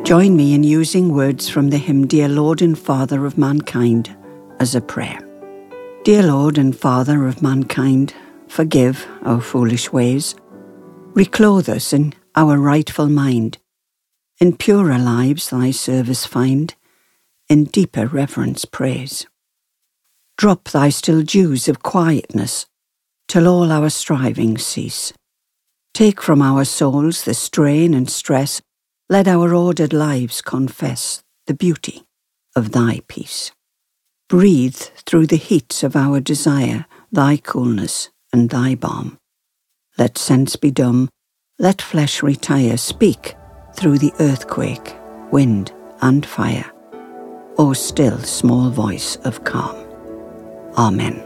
Join me in using words from the hymn Dear Lord and Father of Mankind as a prayer. Dear Lord and Father of mankind, forgive our foolish ways. Reclothe us in our rightful mind. In purer lives thy service find, in deeper reverence praise. Drop thy still dews of quietness, till all our striving cease. Take from our souls the strain and stress, let our ordered lives confess the beauty of thy peace. Breathe through the heats of our desire thy coolness and thy balm. Let sense be dumb, let flesh retire, speak through the earthquake, wind and fire. O still small voice of calm. Amen.